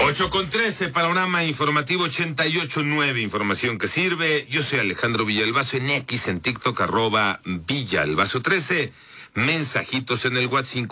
8:13, panorama informativo 88.9, información que sirve. Yo soy Alejandro Villalbazo en X, en TikTok, @Villalbazo13. Mensajitos en el WhatsApp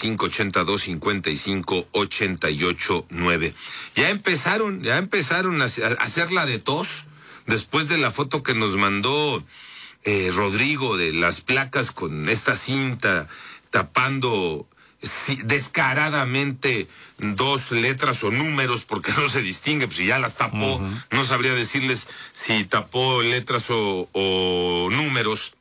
5582-5588-9. Ya empezaron a hacer la de tos, después de la foto que nos mandó Rodrigo de las placas con esta cinta tapando descaradamente dos letras o números, porque no se distingue, pues si ya las tapó, no sabría decirles si tapó letras o números.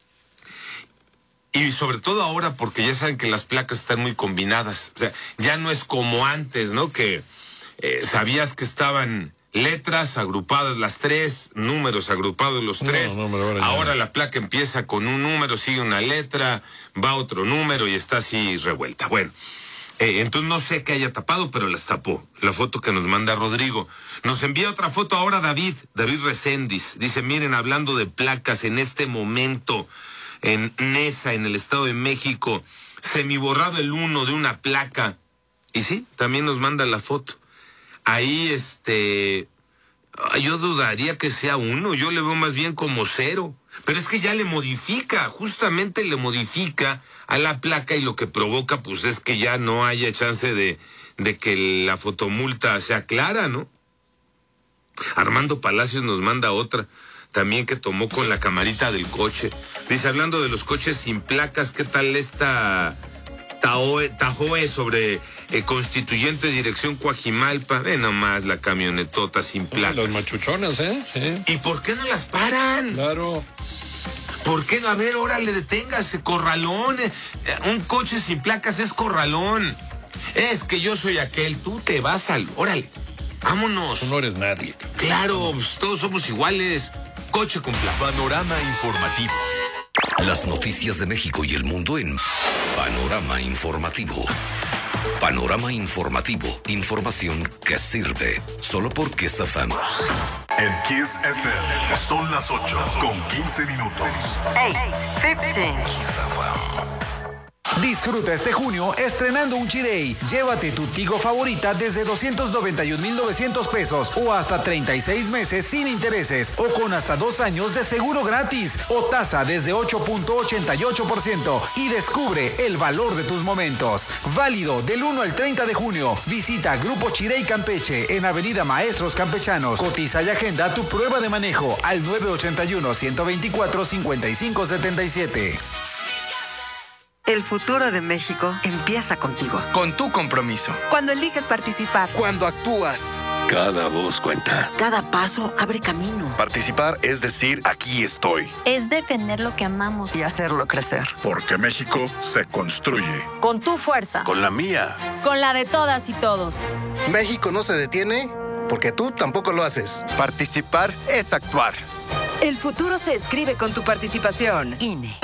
Y sobre todo ahora, porque ya saben que las placas están muy combinadas. O sea, ya no es como antes, ¿no? Que sabías que estaban letras agrupadas las tres, números agrupados los tres. Ahora la placa empieza con un número, sigue una letra, va otro número y está así revuelta. Bueno, entonces no sé qué haya tapado, pero las tapó. La foto que nos manda Rodrigo. Nos envía otra foto ahora David Reséndiz. Dice, miren, hablando de placas, en este momento en Nesa, en el Estado de México, semiborrado el 1 de una placa. Y sí, también nos manda la foto. Ahí, yo dudaría que sea 1, yo le veo más bien como 0. Pero es que ya justamente le modifica a la placa, y lo que provoca, pues, es que ya no haya chance de que la fotomulta sea clara, ¿no? Armando Palacios nos manda otra, también que tomó con la camarita del coche. Dice, hablando de los coches sin placas, ¿qué tal esta Tahoe sobre Constituyente dirección Coajimalpa? Ve nomás la camionetota sin placas. Los machuchonas, Sí. ¿Y por qué no las paran? Claro. ¿Por qué no? A ver, órale, deténgase, corralón. Un coche sin placas es corralón. Es que yo soy aquel, tú te vas órale, vámonos. Tú no eres nadie. Claro, pues, todos somos iguales. Coche con placas. Panorama informativo. Las noticias de México y el mundo en Panorama Informativo. Panorama Informativo. Información que sirve. Solo por Kiss FM. En Kiss FM son las 8:15. 8:15. Disfruta este junio estrenando un Chirey. Llévate tu Tigo favorita desde 291,900 pesos o hasta 36 meses sin intereses o con hasta 2 años de seguro gratis o tasa desde 8.88% y descubre el valor de tus momentos. Válido del 1 al 30 de junio. Visita Grupo Chirey Campeche en Avenida Maestros Campechanos. Cotiza y agenda tu prueba de manejo al 981-124-5577. El futuro de México empieza contigo. Con tu compromiso. Cuando eliges participar. Cuando actúas. Cada voz cuenta. Cada paso abre camino. Participar es decir, aquí estoy. Es defender lo que amamos. Y hacerlo crecer. Porque México se construye. Con tu fuerza. Con la mía. Con la de todas y todos. México no se detiene porque tú tampoco lo haces. Participar es actuar. El futuro se escribe con tu participación. INE.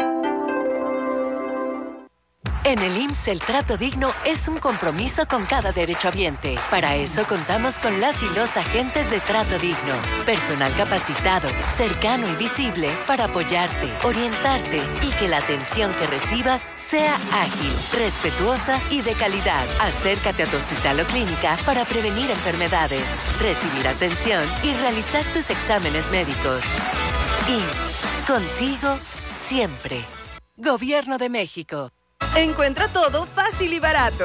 En el IMSS, el trato digno es un compromiso con cada derechohabiente. Para eso contamos con las y los agentes de trato digno. Personal capacitado, cercano y visible para apoyarte, orientarte y que la atención que recibas sea ágil, respetuosa y de calidad. Acércate a tu hospital o clínica para prevenir enfermedades, recibir atención y realizar tus exámenes médicos. IMSS, contigo siempre. Gobierno de México. Encuentra todo fácil y barato.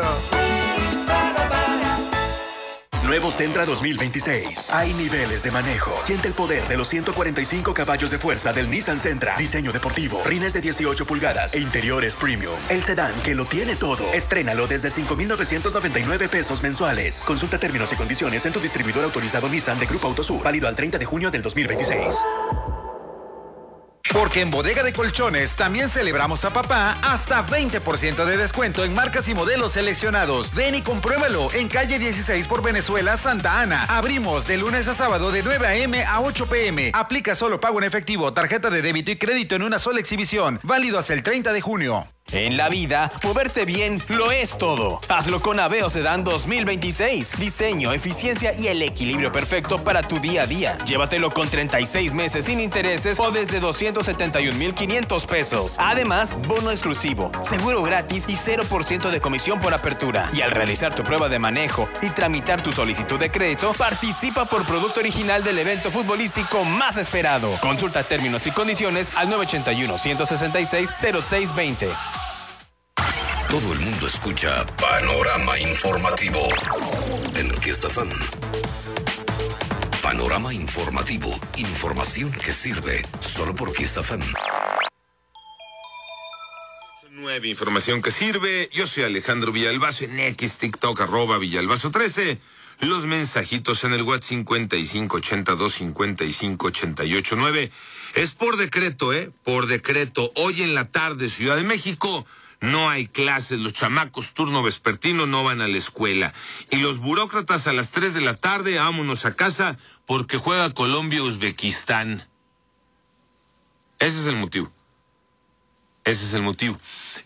Nuevo Sentra 2026. Hay niveles de manejo. Siente el poder de los 145 caballos de fuerza del Nissan Sentra. Diseño deportivo, rines de 18 pulgadas e interiores premium. El sedán que lo tiene todo. Estrénalo desde 5,999 pesos mensuales. Consulta términos y condiciones en tu distribuidor autorizado Nissan de Grupo Autosur. Válido al 30 de junio del 2026. Porque en Bodega de Colchones también celebramos a papá hasta 20% de descuento en marcas y modelos seleccionados. Ven y compruébalo en calle 16 por Venezuela, Santa Ana. Abrimos de lunes a sábado de 9 a.m. a 8 p.m. Aplica solo pago en efectivo, tarjeta de débito y crédito en una sola exhibición. Válido hasta el 30 de junio. En la vida, moverte bien lo es todo. Hazlo con Aveo Sedan 2026. Diseño, eficiencia y el equilibrio perfecto para tu día a día. Llévatelo con 36 meses sin intereses o desde 271,500 pesos. Además, bono exclusivo, seguro gratis y 0% de comisión por apertura. Y al realizar tu prueba de manejo y tramitar tu solicitud de crédito, participa por producto original del evento futbolístico más esperado. Consulta términos y condiciones al 981-166-0620. Todo el mundo escucha Panorama Informativo en Kiss FM. Panorama Informativo, información que sirve solo por Kiss FM. 9, información que sirve. Yo soy Alejandro Villalbazo en X, TikTok, @Villalbazo13. Los mensajitos en el WhatsApp 5582-5588-9. Es por decreto, por decreto. Hoy en la tarde, Ciudad de México, no hay clases. Los chamacos turno vespertino no van a la escuela. Y los burócratas a las 3 de la tarde, vámonos a casa porque juega Colombia-Uzbekistán. Ese es el motivo. Ese es el motivo.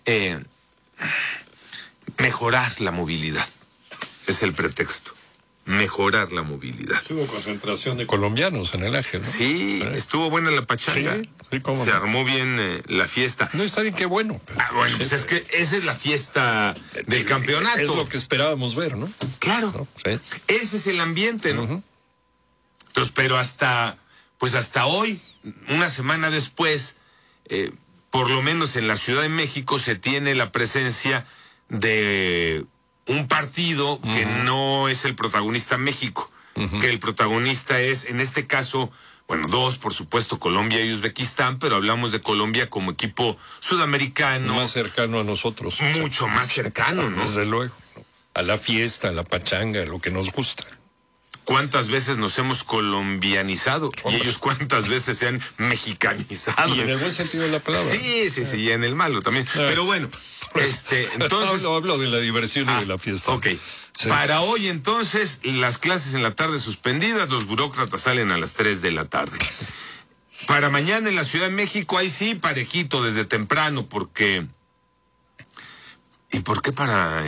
Mejorar la movilidad. Es el pretexto. Mejorar la movilidad. Hubo concentración de colombianos en el Ángel, ¿no? Sí, estuvo buena la pachanga. Sí, cómo se no. armó bien la fiesta. No, está bien, qué bueno. Bueno, pues es que esa es la fiesta del campeonato. Es lo que esperábamos ver, ¿no? Claro. ¿No? Sí. Ese es el ambiente, ¿no? Entonces, pero hasta hoy, una semana después, por lo menos en la Ciudad de México se tiene la presencia de un partido que no es el protagonista México, que el protagonista es, en este caso, bueno, dos, por supuesto, Colombia y Uzbekistán, pero hablamos de Colombia como equipo sudamericano. Más cercano a nosotros. Mucho más cercano, ¿no? Desde luego. A la fiesta, a la pachanga, a lo que nos gusta. ¿Cuántas veces nos hemos colombianizado? Y ellos cuántas veces se han mexicanizado. Y en el buen sentido de la palabra. Sí, y en el malo también. Pero bueno, entonces... Hablo de la diversión y de la fiesta. Ok. Sí. Para hoy, entonces, las clases en la tarde suspendidas, los burócratas salen a las 3 de la tarde. Para mañana en la Ciudad de México, ahí sí, parejito desde temprano, porque... ¿Y por qué para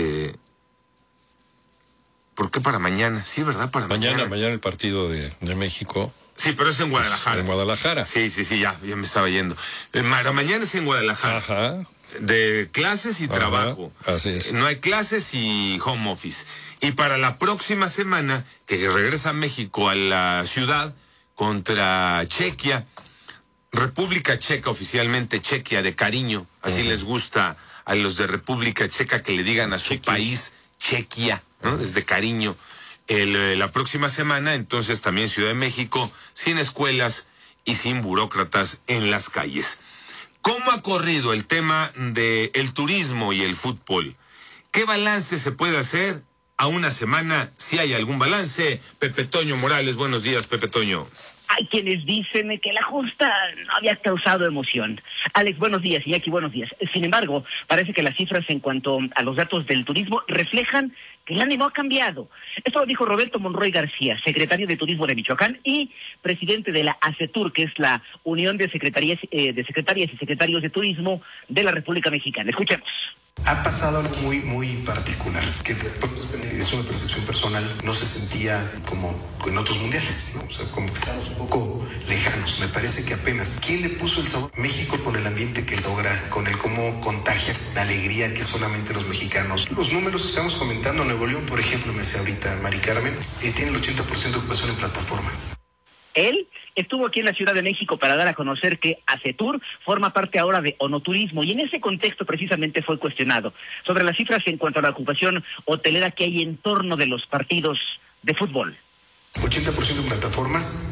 ¿Por qué para mañana? Sí, ¿verdad? Para mañana. Mañana el partido de México. Sí, pero es en Guadalajara. En Guadalajara. Sí, ya me estaba yendo. Para mañana es en Guadalajara. Ajá. De clases y trabajo. Así es. No hay clases y home office. Y para la próxima semana, que regresa México a la ciudad contra Chequia, República Checa, oficialmente Chequia de cariño, así les gusta a los de República Checa que le digan a su país Chequia, ¿no? Desde cariño. La próxima semana, entonces también Ciudad de México, sin escuelas y sin burócratas en las calles. ¿Cómo ha corrido el tema del turismo y el fútbol? ¿Qué balance se puede hacer a una semana, si hay algún balance? Pepe Toño Morales, buenos días, Pepe Toño. Hay quienes dicen que la justa no había causado emoción. Alex, buenos días. Iñaki, buenos días. Sin embargo, parece que las cifras en cuanto a los datos del turismo reflejan que el ánimo ha cambiado. Esto lo dijo Roberto Monroy García, secretario de Turismo de Michoacán y presidente de la ACETUR, que es la Unión de Secretarias y Secretarios de Turismo de la República Mexicana. Escuchemos. Ha pasado algo muy particular, que es una percepción personal, no se sentía como en otros mundiales, ¿no? O sea, como que estábamos un poco lejanos, me parece que apenas. ¿Quién le puso el sabor? México, con el ambiente que logra, con el cómo contagia la alegría que solamente los mexicanos. Los números que estamos comentando, Nuevo León, por ejemplo, me decía ahorita Mari Carmen, tiene el 80% de ocupación en plataformas. Él estuvo aquí en la Ciudad de México para dar a conocer que ACETUR forma parte ahora de Onoturismo y en ese contexto precisamente fue cuestionado sobre las cifras en cuanto a la ocupación hotelera que hay en torno de los partidos de fútbol. 80% en plataformas,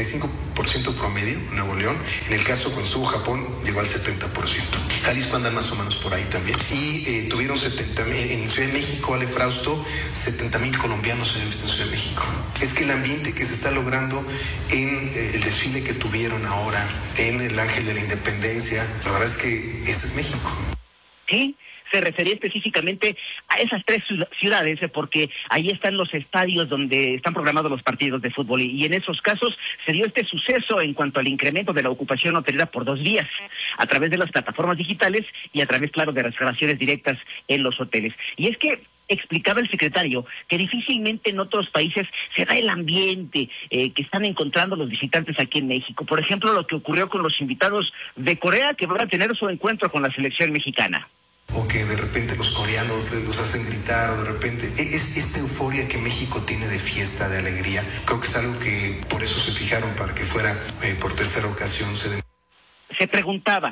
65% promedio, Nuevo León. En el caso cuando estuvo Japón, llegó al 70%. Jalisco andan más o menos por ahí también. Y tuvieron 70,000, en Ciudad de México, Ale Frausto, 70,000 colombianos se han visto en Ciudad de México. Es que el ambiente que se está logrando en el desfile que tuvieron ahora, en el Ángel de la Independencia, la verdad es que ese es México. Sí, se refería específicamente a esas 3 ciudades, porque ahí están los estadios donde están programados los partidos de fútbol, y en esos casos se dio este suceso en cuanto al incremento de la ocupación hotelera por 2 vías, a través de las plataformas digitales y a través, claro, de reservaciones directas en los hoteles. Y es que explicaba el secretario que difícilmente en otros países se da el ambiente que están encontrando los visitantes aquí en México. Por ejemplo, lo que ocurrió con los invitados de Corea, que van a tener su encuentro con la selección mexicana. O que de repente los coreanos los hacen gritar, o de repente es esta euforia que México tiene de fiesta, de alegría. Creo que es algo que por eso se fijaron, para que fuera por tercera ocasión. Se preguntaba,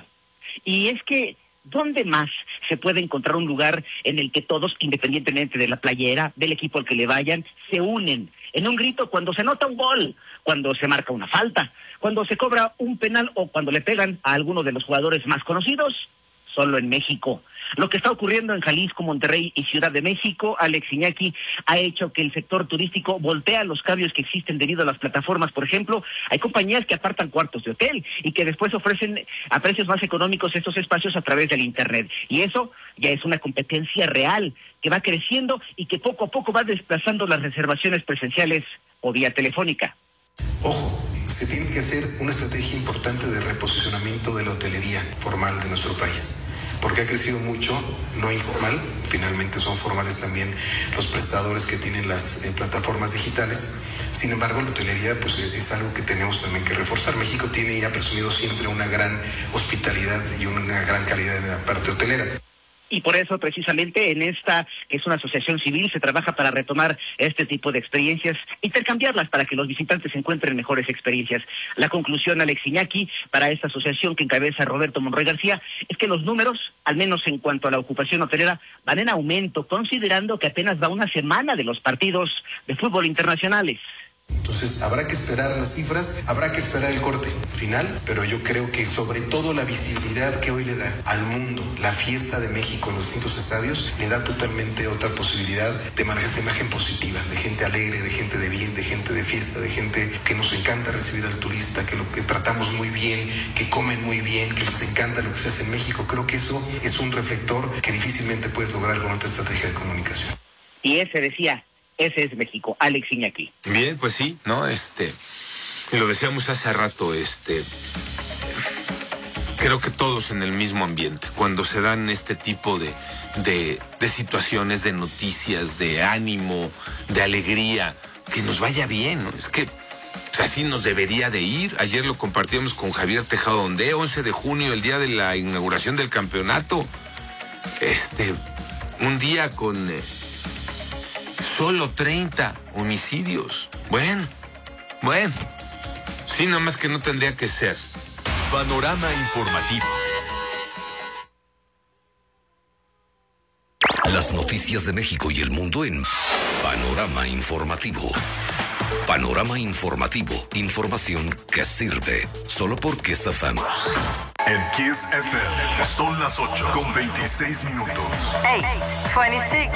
y es que ¿dónde más se puede encontrar un lugar en el que todos, independientemente de la playera, del equipo al que le vayan, se unen en un grito cuando se anota un gol, cuando se marca una falta, cuando se cobra un penal o cuando le pegan a alguno de los jugadores más conocidos? Solo en México. Lo que está ocurriendo en Jalisco, Monterrey y Ciudad de México, Alex Iñaki, ha hecho que el sector turístico voltea los cambios que existen debido a las plataformas. Por ejemplo, hay compañías que apartan cuartos de hotel y que después ofrecen a precios más económicos estos espacios a través del Internet. Y eso ya es una competencia real que va creciendo y que poco a poco va desplazando las reservaciones presenciales o vía telefónica. Ojo, se tiene que hacer una estrategia importante de reposicionamiento de la hotelería formal de nuestro país, porque ha crecido mucho, no informal, finalmente son formales también los prestadores que tienen las plataformas digitales. Sin embargo, la hotelería pues es algo que tenemos también que reforzar. México tiene y ha presumido siempre una gran hospitalidad y una gran calidad en la parte hotelera. Y por eso, precisamente, en esta, que es una asociación civil, se trabaja para retomar este tipo de experiencias, intercambiarlas para que los visitantes encuentren mejores experiencias. La conclusión, Alex Iñaki, para esta asociación que encabeza Roberto Monroy García, es que los números, al menos en cuanto a la ocupación hotelera, van en aumento, considerando que apenas va una semana de los partidos de fútbol internacionales. Entonces habrá que esperar las cifras, habrá que esperar el corte final, pero yo creo que sobre todo la visibilidad que hoy le da al mundo la fiesta de México en los distintos estadios, le da totalmente otra posibilidad de manejar esta imagen positiva, de gente alegre, de gente de bien, de gente de fiesta, de gente que nos encanta recibir al turista, que lo que tratamos muy bien, que comen muy bien, que les encanta lo que se hace en México. Creo que eso es un reflector que difícilmente puedes lograr con otra estrategia de comunicación. Y ese decía, ese es México, Alex Iñaki. Bien, pues sí, ¿no? Lo decíamos hace rato, creo que todos en el mismo ambiente, cuando se dan este tipo de situaciones, de noticias, de ánimo, de alegría, que nos vaya bien, ¿no? Es que pues, así nos debería de ir. Ayer lo compartíamos con Javier Tejado Ondé, 11 de junio, el día de la inauguración del campeonato. Un día con solo 30 homicidios. Bueno. Sí, nada más que no tendría que ser. Panorama informativo. Las noticias de México y el mundo en Panorama Informativo. Panorama Informativo. Información que sirve. Solo por Kiss FM. En Kiss FM son las 8:26. 8:26.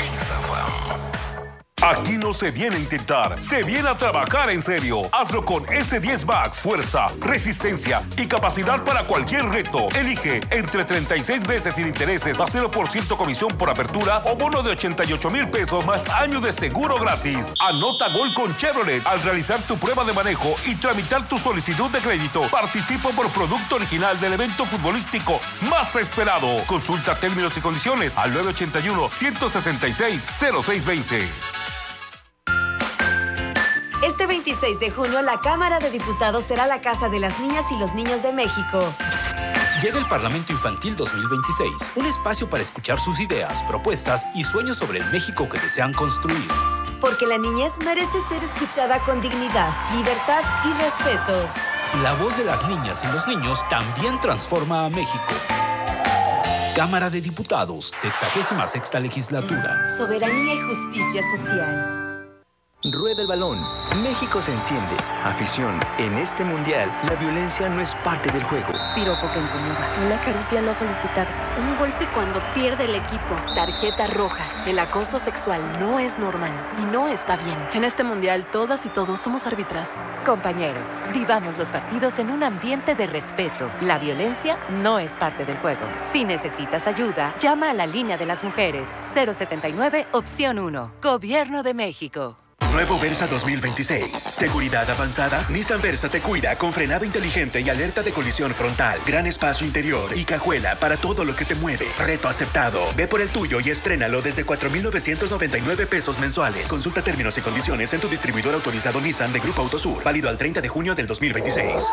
Aquí no se viene a intentar, se viene a trabajar en serio. Hazlo con S10 Max, fuerza, resistencia y capacidad para cualquier reto. Elige entre 36 meses sin intereses a 0% comisión por apertura o bono de 88,000 pesos más año de seguro gratis. Anota gol con Chevrolet al realizar tu prueba de manejo y tramitar tu solicitud de crédito. Participa por producto original del evento futbolístico más esperado. Consulta términos y condiciones al 981-166-0620. Este 26 de junio, la Cámara de Diputados será la casa de las niñas y los niños de México. Llega el Parlamento Infantil 2026, un espacio para escuchar sus ideas, propuestas y sueños sobre el México que desean construir. Porque la niñez merece ser escuchada con dignidad, libertad y respeto. La voz de las niñas y los niños también transforma a México. Cámara de Diputados, 66ª legislatura. Soberanía y justicia social. Rueda el balón. México se enciende. Afición, en este mundial, la violencia no es parte del juego. Piropo que incomoda. Una caricia no solicitada. Un golpe cuando pierde el equipo. Tarjeta roja. El acoso sexual no es normal y no está bien. En este mundial, todas y todos somos árbitras. Compañeros, vivamos los partidos en un ambiente de respeto. La violencia no es parte del juego. Si necesitas ayuda, llama a la línea de las mujeres. 079, opción 1. Gobierno de México. Nuevo Versa 2026. Seguridad avanzada. Nissan Versa te cuida con frenado inteligente y alerta de colisión frontal. Gran espacio interior y cajuela para todo lo que te mueve. Reto aceptado. Ve por el tuyo y estrénalo desde 4,999 pesos mensuales. Consulta términos y condiciones en tu distribuidor autorizado Nissan de Grupo Autosur. Válido al 30 de junio del 2026.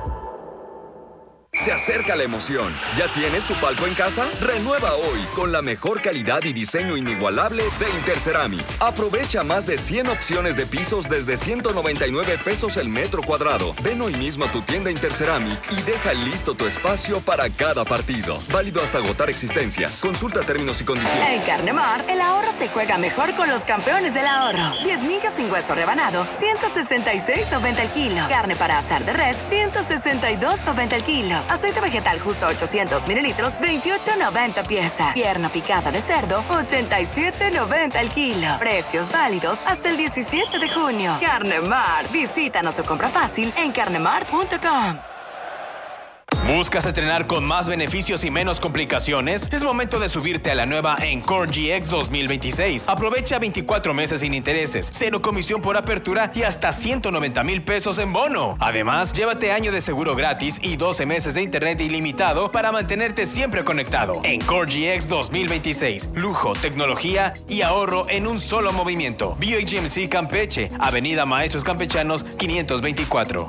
Se acerca la emoción. ¿Ya tienes tu palco en casa? Renueva hoy con la mejor calidad y diseño inigualable de Interceramic. Aprovecha más de 100 opciones de pisos desde 199 pesos el metro cuadrado. Ven hoy mismo a tu tienda Interceramic y deja listo tu espacio para cada partido. Válido hasta agotar existencias. Consulta términos y condiciones. En Carnemar, el ahorro se juega mejor con los campeones del ahorro. 10 millos sin hueso rebanado, 166.90 el kilo. Carne para asar de res, 162.90 el kilo. Aceite vegetal justo 800 mililitros, 28.90 pieza. Pierna picada de cerdo, 87.90 el kilo. Precios válidos hasta el 17 de junio. Carnemar. Visítanos o compra fácil en carnemart.com. ¿Buscas estrenar con más beneficios y menos complicaciones? Es momento de subirte a la nueva Encore GX 2026. Aprovecha 24 meses sin intereses, 0 comisión por apertura y hasta 190,000 pesos en bono. Además, llévate año de seguro gratis y 12 meses de internet ilimitado para mantenerte siempre conectado. Encore GX 2026. Lujo, tecnología y ahorro en un solo movimiento. Buick GMC Campeche, Avenida Maestros Campechanos 524.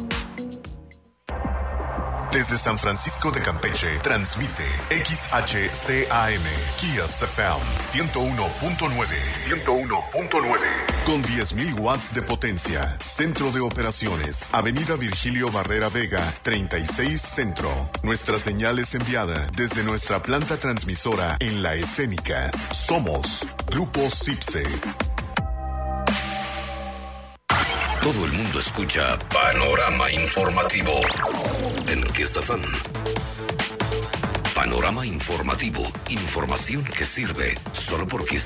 Desde San Francisco de Campeche, transmite XHCAM, Kias FM 101.9. 101.9. Con 10,000 watts de potencia. Centro de operaciones. Avenida Virgilio Barrera Vega, 36 Centro. Nuestra señal es enviada desde nuestra planta transmisora en La Escénica. Somos Grupo CIPSE. Todo el mundo escucha Panorama Informativo en Kiss FM. Panorama Informativo. Información que sirve solo por Kiss